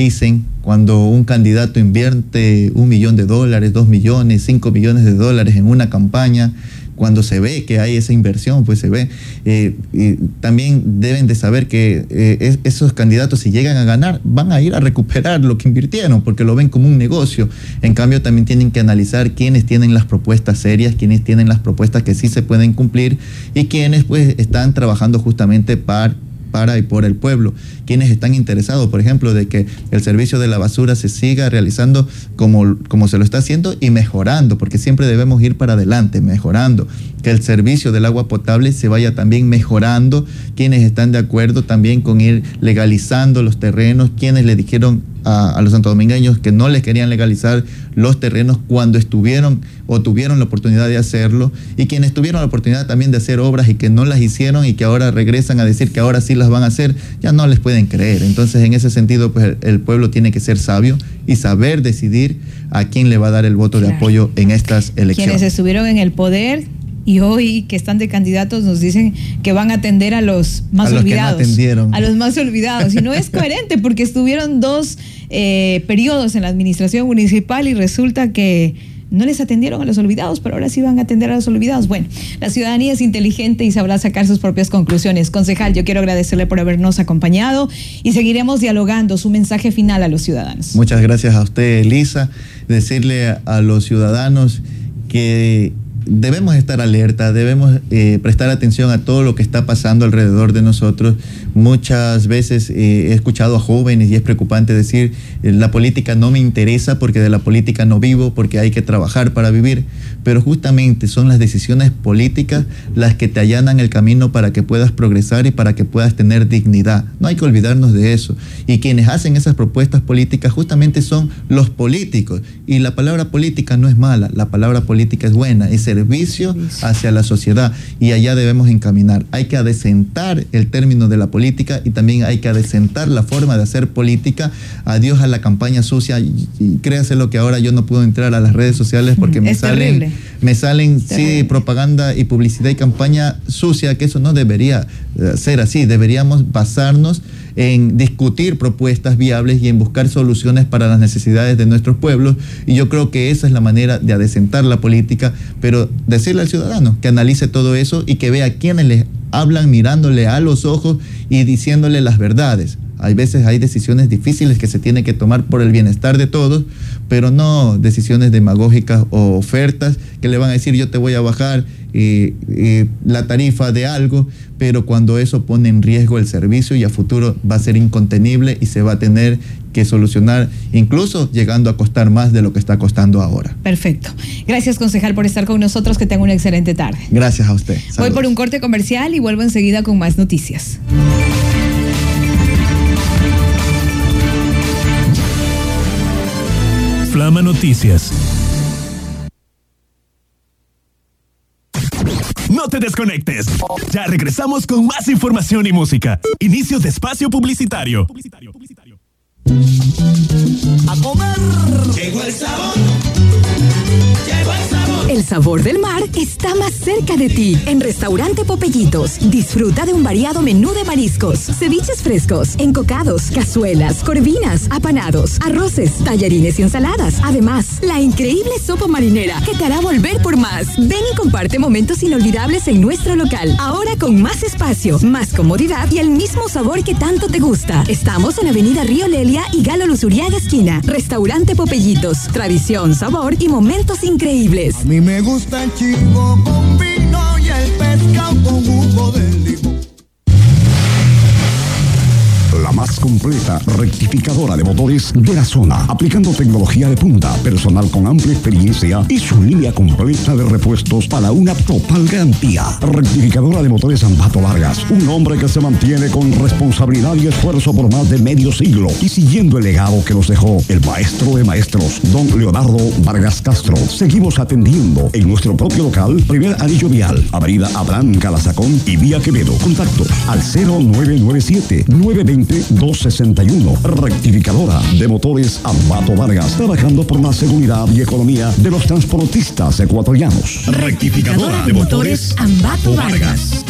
dicen cuando un candidato invierte $1 millón, $2 millones, $5 millones en una campaña. Cuando se ve que hay esa inversión, pues se ve. También deben de saber que esos candidatos, si llegan a ganar, van a ir a recuperar lo que invirtieron, porque lo ven como un negocio. En cambio, también tienen que analizar quiénes tienen las propuestas serias, quiénes tienen las propuestas que sí se pueden cumplir y quiénes pues están trabajando justamente para y por el pueblo, quienes están interesados, por ejemplo, de que el servicio de la basura se siga realizando como se lo está haciendo y mejorando, porque siempre debemos ir para adelante, mejorando, que el servicio del agua potable se vaya también mejorando, quienes están de acuerdo también con ir legalizando los terrenos, quienes le dijeron a los santodomingueños que no les querían legalizar los terrenos cuando estuvieron o tuvieron la oportunidad de hacerlo, y quienes tuvieron la oportunidad también de hacer obras y que no las hicieron y que ahora regresan a decir que ahora sí las van a hacer, ya no les pueden creer. Entonces, en ese sentido, pues el pueblo tiene que ser sabio y saber decidir a quién le va a dar el voto de apoyo en estas elecciones. Quienes estuvieron en el poder y hoy que están de candidatos nos dicen que van a atender a los más olvidados. A los más olvidados. Y no es coherente porque estuvieron 2 periodos en la administración municipal y resulta que no les atendieron a los olvidados, pero ahora sí van a atender a los olvidados. Bueno, la ciudadanía es inteligente y sabrá sacar sus propias conclusiones. Concejal, yo quiero agradecerle por habernos acompañado y seguiremos dialogando. Su mensaje final a los ciudadanos. Muchas gracias a usted, Elisa. Decirle a los ciudadanos que debemos estar alerta, debemos prestar atención a todo lo que está pasando alrededor de nosotros. Muchas veces he escuchado a jóvenes y es preocupante decir, la política no me interesa porque de la política no vivo, porque hay que trabajar para vivir. Pero justamente son las decisiones políticas las que te allanan el camino para que puedas progresar y para que puedas tener dignidad. No hay que olvidarnos de eso. Y quienes hacen esas propuestas políticas justamente son los políticos. Y la palabra política no es mala, la palabra política es buena, es servicio hacia la sociedad, y allá debemos encaminar. Hay que adecentar el término de la política y también hay que adecentar la forma de hacer política. Adiós a la campaña sucia. Y créase lo que ahora yo no puedo entrar a las redes sociales porque me salen sí, propaganda y publicidad y campaña sucia, que eso no debería ser así. Deberíamos basarnos en discutir propuestas viables y en buscar soluciones para las necesidades de nuestros pueblos, y yo creo que esa es la manera de adecentar la política, pero decirle al ciudadano que analice todo eso y que vea quiénes le hablan mirándole a los ojos y diciéndole las verdades. Hay veces hay decisiones difíciles que se tienen que tomar por el bienestar de todos, pero no decisiones demagógicas o ofertas que le van a decir yo te voy a bajar la tarifa de algo, pero cuando eso pone en riesgo el servicio y a futuro va a ser incontenible y se va a tener que solucionar, incluso llegando a costar más de lo que está costando ahora. Perfecto. Gracias, concejal, por estar con nosotros. Que tenga una excelente tarde. Gracias a usted. Saludos. Voy por un corte comercial y vuelvo enseguida con más noticias. Flama Noticias. No te desconectes. Ya regresamos con más información y música. Inicio de espacio publicitario. A comer. Llegó el sabor. Llegó el sabor. El sabor del mar está más cerca de ti. En Restaurante Popellitos, disfruta de un variado menú de mariscos, ceviches frescos, encocados, cazuelas, corvinas, apanados, arroces, tallarines y ensaladas. Además, la increíble sopa marinera que te hará volver por más. Ven y comparte momentos inolvidables en nuestro local. Ahora con más espacio, más comodidad y el mismo sabor que tanto te gusta. Estamos en Avenida Río Lelia y Galo Luzuriaga esquina. Restaurante Popellitos, tradición, sabor y momentos increíbles. A mí me gusta el chivo con vino y el pescado con jugo de limón. La más completa rectificadora de motores de la zona, aplicando tecnología de punta, personal con amplia experiencia y su línea completa de repuestos para una total garantía. Rectificadora de motores Ambato Vargas, un hombre que se mantiene con responsabilidad y esfuerzo por más de medio siglo y siguiendo el legado que nos dejó el maestro de maestros, don Leonardo Vargas Castro. Seguimos atendiendo en nuestro propio local, primer anillo vial, avenida Abraham Calazacón y vía Quevedo. Contacto al 0997-920-261. Rectificadora de motores Ambato Vargas, trabajando por la seguridad y economía de los transportistas ecuatorianos. Rectificadora de motores Ambato Vargas.